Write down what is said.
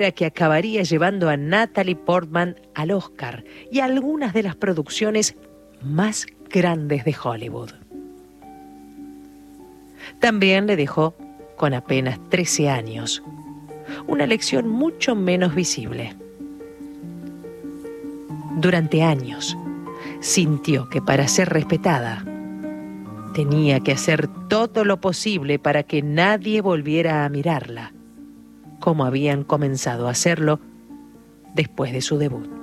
que acabaría llevando a Natalie Portman al Oscar y a algunas de las producciones más grandes de Hollywood. También le dejó, con apenas 13 años, una lección mucho menos visible. Durante años, sintió que para ser respetada, tenía que hacer todo lo posible para que nadie volviera a mirarla, como habían comenzado a hacerlo después de su debut.